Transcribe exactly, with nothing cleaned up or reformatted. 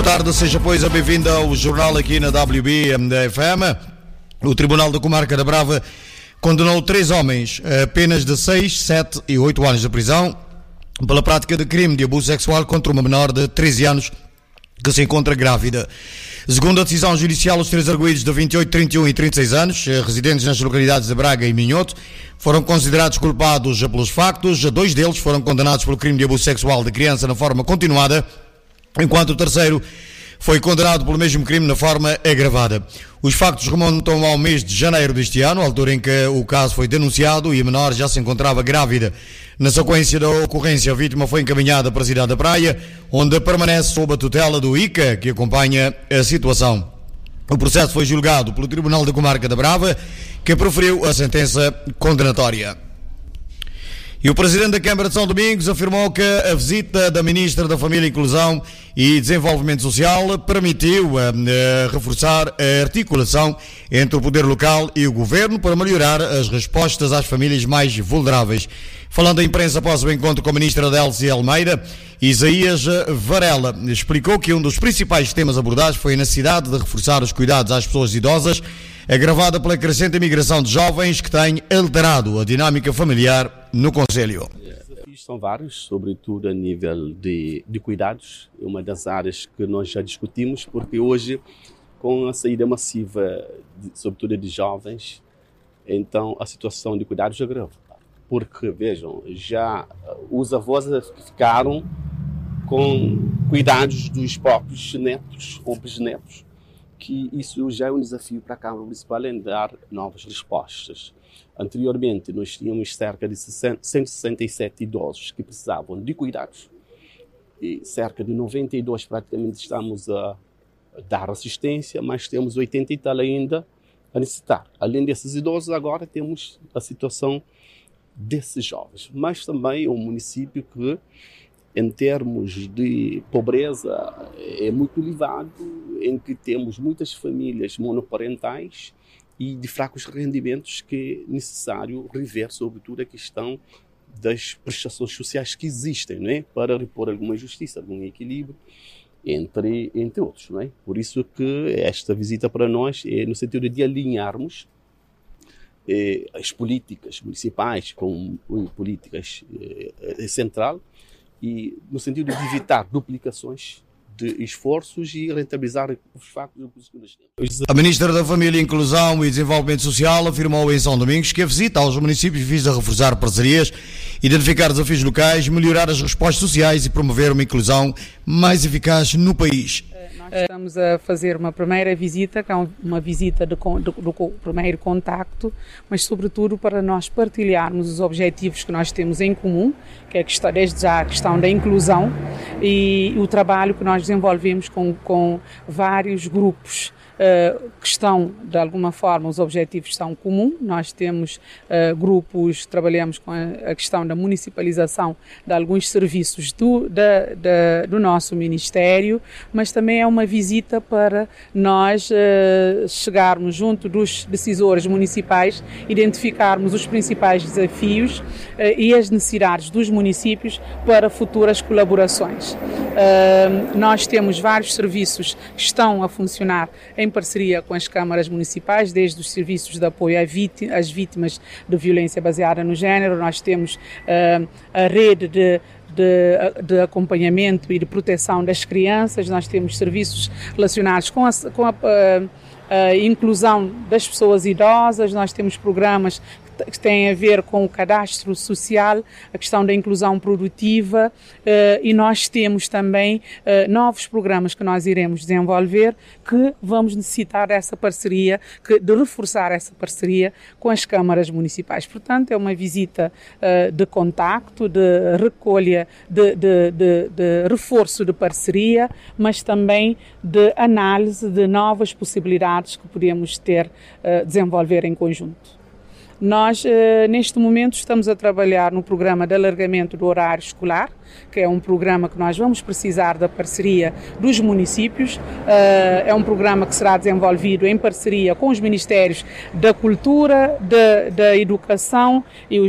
Boa tarde, seja pois a bem-vinda ao jornal aqui na W B F M. O Tribunal da Comarca da Brava condenou três homens a penas de seis, sete e oito anos de prisão pela prática de crime de abuso sexual contra uma menor de treze anos que se encontra grávida. Segundo a decisão judicial, os três arguidos de vinte e oito, trinta e um e trinta e seis anos, residentes nas localidades de Braga e Minhoto, foram considerados culpados pelos factos. Dois deles foram condenados pelo crime de abuso sexual de criança na forma continuada, enquanto o terceiro foi condenado pelo mesmo crime na forma agravada. Os factos remontam ao mês de janeiro deste ano, altura em que o caso foi denunciado e a menor já se encontrava grávida. Na sequência da ocorrência, a vítima foi encaminhada para a cidade da Praia, onde permanece sob a tutela do I C A, que acompanha a situação. O processo foi julgado pelo Tribunal da Comarca da Brava, que proferiu a sentença condenatória. E o Presidente da Câmara de São Domingos afirmou que a visita da Ministra da Família, Inclusão e Desenvolvimento Social permitiu uh, uh, reforçar a articulação entre o poder local e o Governo para melhorar as respostas às famílias mais vulneráveis. Falando à imprensa após o encontro com a Ministra Délcia Almeida, Isaías Varela explicou que um dos principais temas abordados foi a necessidade de reforçar os cuidados às pessoas idosas, agravada pela crescente imigração de jovens que tem alterado a dinâmica familiar no concelho. Os desafios são vários, sobretudo a nível de, de cuidados, é uma das áreas que nós já discutimos, porque hoje, com a saída massiva, de, sobretudo de jovens, então a situação de cuidados agrava. Porque, vejam, já os avós ficaram com cuidados dos próprios netos ou bisnetos, que isso já é um desafio para a Câmara Municipal em dar novas respostas. Anteriormente, nós tínhamos cerca de cento e sessenta e sete idosos que precisavam de cuidados e cerca de noventa e dois praticamente estamos a dar assistência, mas temos oitenta e tal ainda a necessitar. Além desses idosos, agora temos a situação desses jovens, mas também é um município que, em termos de pobreza, é muito elevado, em que temos muitas famílias monoparentais e de fracos rendimentos, que é necessário rever, sobretudo, a questão das prestações sociais que existem, não é? Para repor alguma justiça, algum equilíbrio, entre, entre outros. Não é? Por isso que esta visita para nós é no sentido de alinharmos eh, as políticas municipais com políticas eh, central, e no sentido de evitar duplicações de esforços e rentabilizar os factos que nós temos. A Ministra da Família, Inclusão e Desenvolvimento Social afirmou em São Domingos que a visita aos municípios visa reforçar parcerias, identificar desafios locais, melhorar as respostas sociais e promover uma inclusão mais eficaz no país. Nós estamos a fazer uma primeira visita, que é uma visita de, de, do primeiro contacto, mas sobretudo para nós partilharmos os objetivos que nós temos em comum, que é a questão, desde já a questão da inclusão e o trabalho que nós desenvolvemos com, com vários grupos uh, que estão, de alguma forma, os objetivos são comuns. Nós temos uh, grupos, trabalhamos com a, a questão da municipalização de alguns serviços do, da, da, do nosso Ministério, mas também é uma visita para nós uh, chegarmos junto dos decisores municipais, identificarmos os principais desafios uh, e as necessidades dos municípios para futuras colaborações. Uh, nós temos vários serviços que estão a funcionar em parceria com as câmaras municipais, desde os serviços de apoio às vítimas de violência baseada no género. Nós temos uh, a rede de De, de acompanhamento e de proteção das crianças. Nós temos serviços relacionados com a, com a, a, a inclusão das pessoas idosas. Nós temos programas que têm a ver com o cadastro social, a questão da inclusão produtiva, e nós temos também novos programas que nós iremos desenvolver, que vamos necessitar dessa parceria, de reforçar essa parceria com as câmaras municipais. Portanto, é uma visita de contacto, de recolha, de, de, de, de reforço de parceria, mas também de análise de novas possibilidades que podemos ter, desenvolver em conjunto. Nós, neste momento, estamos a trabalhar no programa de alargamento do horário escolar, que é um programa que nós vamos precisar da parceria dos municípios. É um programa que será desenvolvido em parceria com os Ministérios da Cultura, da, da Educação e